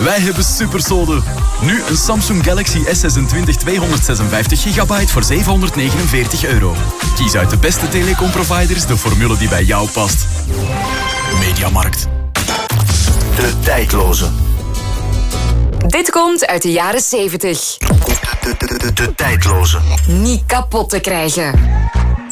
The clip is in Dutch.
Wij hebben supersolden. Nu een Samsung Galaxy S26 256 gigabyte voor €749. Kies uit de beste telecomproviders de formule die bij jou past. Mediamarkt. De tijdloze. Dit komt uit de jaren 70. De tijdloze. Niet kapot te krijgen.